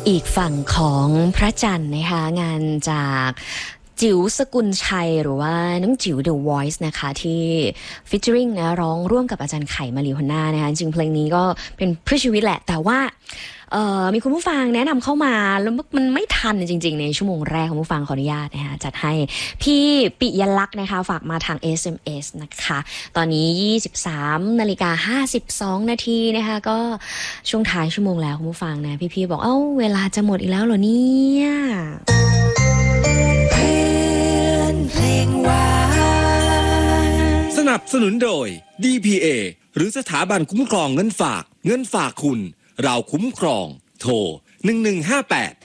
อีกฝั่งของพระจันทร์นะคะงานจากจิ๋วสกุลชัยหรือว่าน้องจิ๋ว The Voice นะคะที่ฟีเจอริงนะร้องร่วมกับอาจารย์ไข่มารีฮอนน่านะคะจริงเพลงนี้ก็เป็นเพื่อชีวิตแหละแต่ว่ามีคุณผู้ฟังแนะนำเข้ามาแล้วมันไม่ทันจริงๆในชั่วโมงแรกของผู้ฟังขออนุญาตนะคะจัดให้พี่ปิยลักษณ์นะคะฝากมาทาง SMS นะคะตอนนี้ 23:52 นาทีนะคะก็ช่วงท้ายชั่วโมงแล้วคุณผู้ฟังนะพี่ๆบอกเวลาจะหมดอีกแล้วเหรอเนี่ยสนับสนุนโดย DPA หรือสถาบันคุ้มครองเงินฝากคุณเราคุ้มครองโทร1158